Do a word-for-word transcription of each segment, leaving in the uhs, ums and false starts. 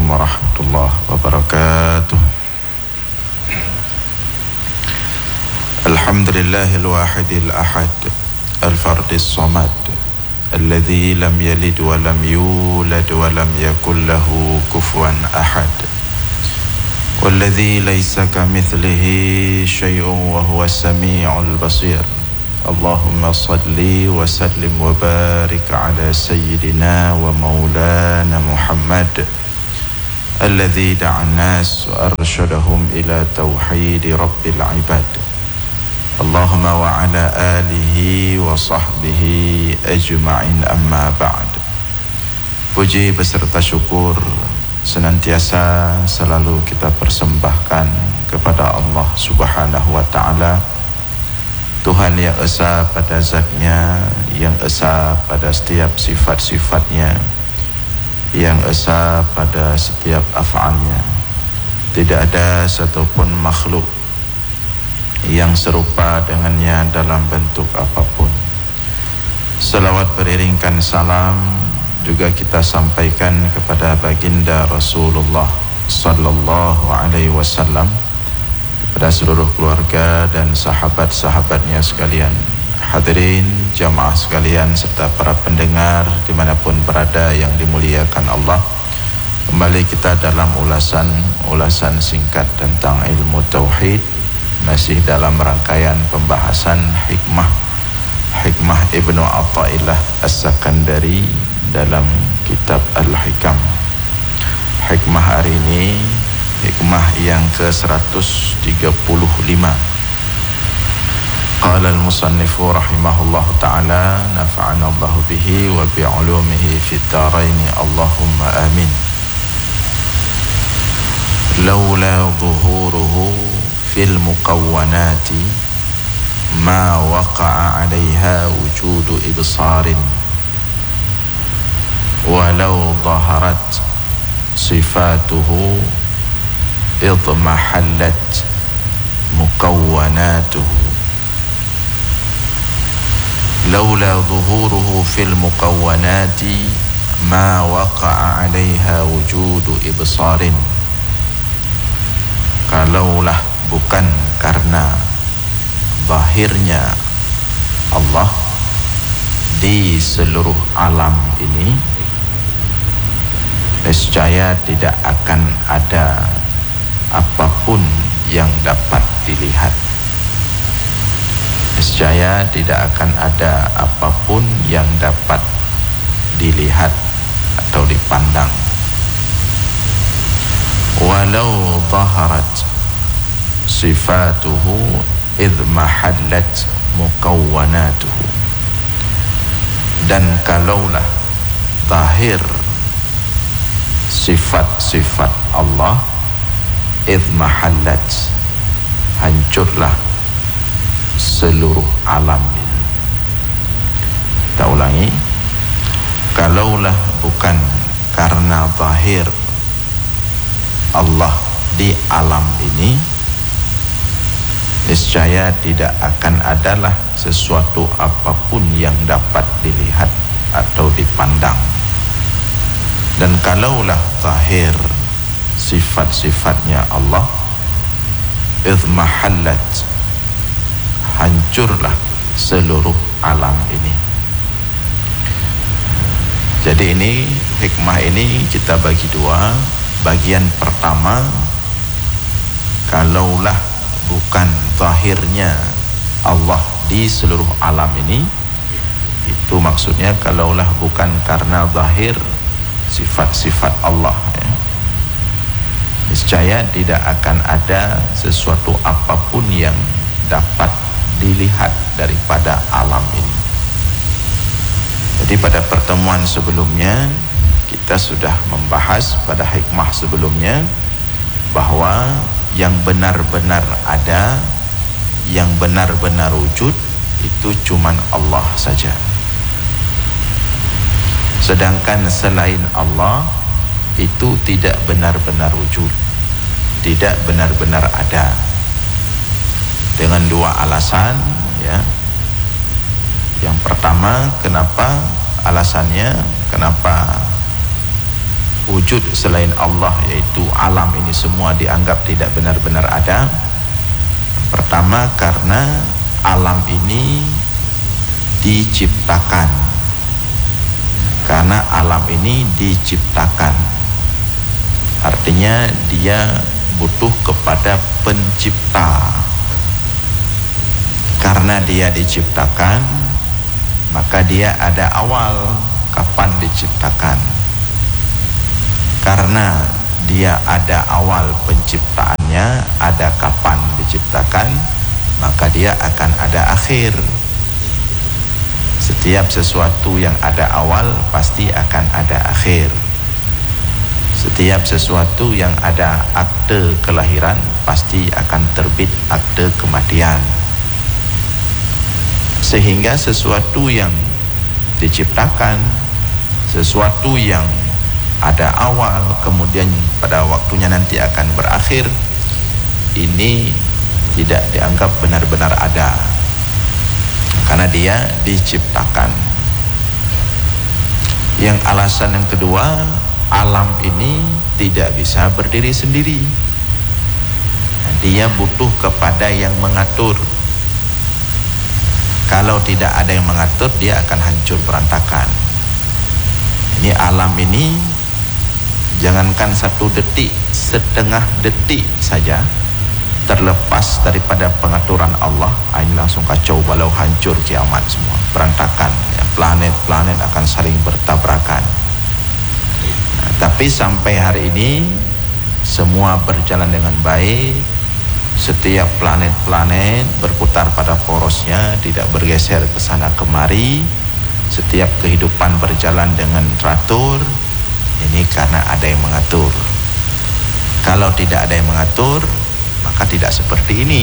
warahmatullahi wabarakatuh. Alhamdulillahil wahidil ahad al-fardis samad alladzi lam yalid wa lam yulad wa lam yakul lahu kufuwan ahad. Walladzi laisa kamitslihi syai'un wa huwas samii'ul basir. Allahumma salli wa sallim wa barik ala sayyidina wa maulana Muhammad alladzi da'an nas wa arsyadahum ila tauhidi rabbil ibad. Allahumma wa ala alihi wa sahbihi ajma'in, amma ba'd. Puji beserta syukur senantiasa selalu kita persembahkan kepada Allah Subhanahu wa ta'ala, Tuhan yang esa pada zatnya, yang esa pada setiap sifat-sifatnya, yang esa pada setiap af'alnya. Tidak ada satupun makhluk yang serupa dengannya dalam bentuk apapun. Selawat beriringkan salam juga kita sampaikan kepada baginda Rasulullah sallallahu alaihi wasallam, kepada seluruh keluarga dan sahabat-sahabatnya sekalian. Hadirin jamaah sekalian serta para pendengar dimanapun berada yang dimuliakan Allah, kembali kita dalam ulasan-ulasan singkat tentang ilmu tauhid, masih dalam rangkaian pembahasan hikmah hikmah Ibnu Athaillah As-Sakandari dalam kitab Al-Hikam. Hikmah hari ini hikmah yang ke seratus tiga puluh lima. Qala al-musannifu rahimahullahu ta'ala, nafa'ana Allah bihi wa bi'ulumihi fid dharaini, Allahumma amin. Laula zuhuruhu fil muqawwanati ma waqa'a 'alaiha wujudu ibsarin, walau dhaharat sifatuhu idmahallat muqawwanatuhu. Laula zuhuruhu fil muqawwanati ma waqa'a 'alaiha wujudu ibsarin. Kalaulah bukan karena zahirnya Allah di seluruh alam ini, nescaya tidak akan ada apapun yang dapat dilihat. Nescaya tidak akan ada apapun yang dapat dilihat atau dipandang. Walau zaharat sifatuhu idmahallat muqawwanatuhu. Dan kalaulah zahir sifat-sifat Allah, idmahallat, hancurlah seluruh alam ini. Kita ulangi, kalaulah bukan karena zahir Allah di alam ini, niscaya tidak akan adalah sesuatu apapun yang dapat dilihat atau dipandang. Dan kalaulah zahir sifat-sifatnya Allah, idmahallat, hancurlah seluruh alam ini. Jadi ini hikmah ini kita bagi dua. Bagian pertama, kalaulah bukan zahirnya Allah di seluruh alam ini, itu maksudnya kalaulah bukan karena zahir sifat-sifat Allah, ya, niscaya tidak akan ada sesuatu apapun yang dapat dilihat daripada alam ini. Jadi pada pertemuan sebelumnya kita sudah membahas pada hikmah sebelumnya bahwa yang benar-benar ada, yang benar-benar wujud itu cuman Allah saja. Sedangkan selain Allah itu tidak benar-benar wujud, tidak benar-benar ada. Dengan dua alasan, ya. Yang pertama, kenapa alasannya kenapa wujud selain Allah, yaitu alam ini semua dianggap tidak benar-benar ada? Pertama, karena alam ini diciptakan. Karena alam ini diciptakan, artinya dia butuh kepada pencipta. Karena dia diciptakan, maka dia ada awal kapan diciptakan. Karena dia ada awal penciptaannya, ada kapan diciptakan, maka dia akan ada akhir. Setiap sesuatu yang ada awal pasti akan ada akhir. Setiap sesuatu yang ada akte kelahiran pasti akan terbit akte kematian. Sehingga sesuatu yang diciptakan, sesuatu yang ada awal kemudian pada waktunya nanti akan berakhir, ini tidak dianggap benar-benar ada, karena dia diciptakan. Yang alasan yang kedua, alam ini tidak bisa berdiri sendiri. Dia butuh kepada yang mengatur. Kalau tidak ada yang mengatur, dia akan hancur berantakan. Ini alam ini, jangankan satu detik, setengah detik saja terlepas daripada pengaturan Allah, ini langsung kacau balau, hancur, kiamat semua, berantakan. Ya, planet-planet akan saling bertabrakan. Nah, tapi sampai hari ini semua berjalan dengan baik. Setiap planet-planet berputar pada porosnya, tidak bergeser ke sana kemari. Setiap kehidupan berjalan dengan teratur. Ini karena ada yang mengatur. Kalau tidak ada yang mengatur, maka tidak seperti ini.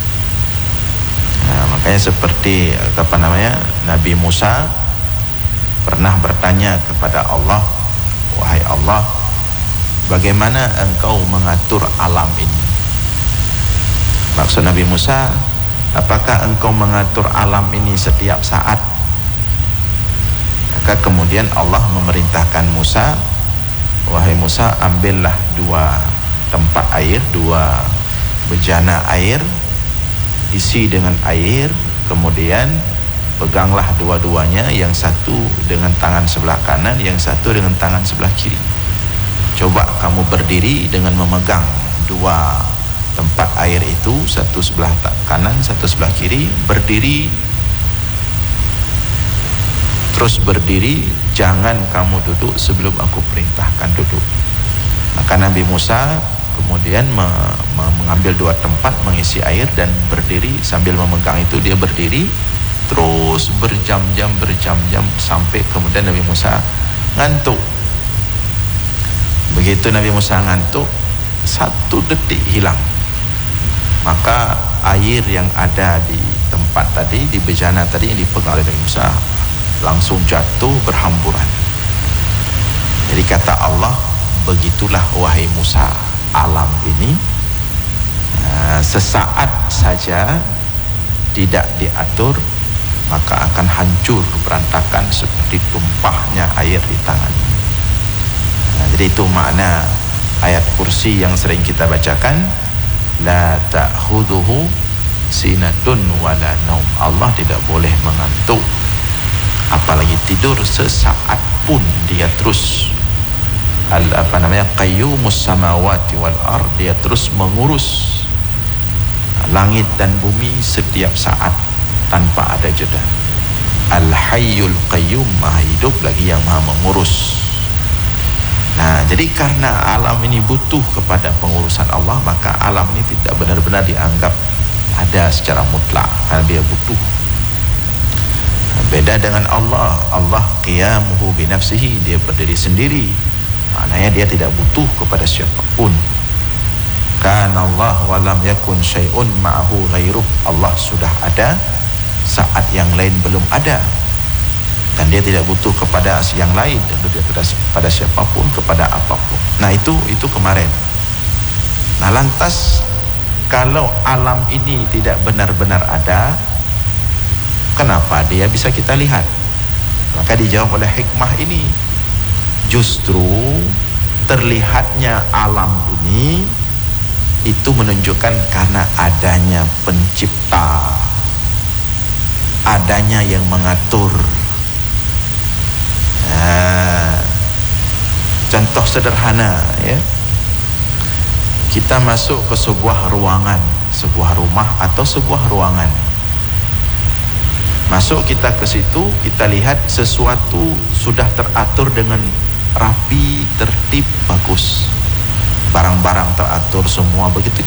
Nah, makanya seperti apa namanya, Nabi Musa pernah bertanya kepada Allah, wahai Allah, bagaimana engkau mengatur alam ini? Maksud Nabi Musa, apakah engkau mengatur alam ini setiap saat? Maka kemudian Allah memerintahkan Musa, wahai Musa, ambillah dua tempat air, dua bejana air, isi dengan air, kemudian peganglah dua-duanya, yang satu dengan tangan sebelah kanan, yang satu dengan tangan sebelah kiri. Coba kamu berdiri dengan memegang dua tempat air itu, satu sebelah kanan, satu sebelah kiri, berdiri, terus berdiri, jangan kamu duduk sebelum aku perintahkan duduk. Maka Nabi Musa kemudian me, me, mengambil dua tempat, mengisi air dan berdiri. Sambil memegang itu dia berdiri terus berjam-jam berjam-jam sampai kemudian Nabi Musa ngantuk. Begitu Nabi Musa ngantuk, satu detik hilang, maka air yang ada di tempat tadi, di bejana tadi yang dipegang oleh Nabi Musa, langsung jatuh berhamburan. Jadi kata Allah, begitulah wahai Musa, alam ini uh, sesaat saja tidak diatur, maka akan hancur berantakan seperti tumpahnya air di tangan. Nah, jadi itu makna ayat kursi yang sering kita bacakan, la ta'khudhuhu sinatun wala naum. Allah tidak boleh mengantuk, apalagi tidur sesaat pun. Dia terus al apa namanya qayyumus samawati wal ard, dia terus mengurus langit dan bumi setiap saat tanpa ada jeda. Al hayyul qayyum, maha hidup lagi yang maha mengurus. Nah, jadi karena alam ini butuh kepada pengurusan Allah, maka alam ini tidak benar-benar dianggap ada secara mutlak, karena dia butuh. Beda dengan Allah, Allah qiyamuhu binafsihi, dia berdiri sendiri, maknanya dia tidak butuh kepada siapapun. Kana Allah walam yakun syai'un ma'ahu ghairuh, Allah sudah ada saat yang lain belum ada, dan dia tidak butuh kepada yang lain, dan dia tidak kepada siapapun, kepada apapun. Nah itu itu kemarin. Nah lantas kalau alam ini tidak benar-benar ada, kenapa dia bisa kita lihat? Maka dijawab oleh hikmah ini, justru terlihatnya alam ini itu menunjukkan karena adanya pencipta, adanya yang mengatur. Nah, contoh sederhana ya, kita masuk ke sebuah ruangan, sebuah rumah atau sebuah ruangan. Masuk kita ke situ, kita lihat sesuatu sudah teratur dengan rapi, tertib, bagus. Barang-barang teratur semua. Begitu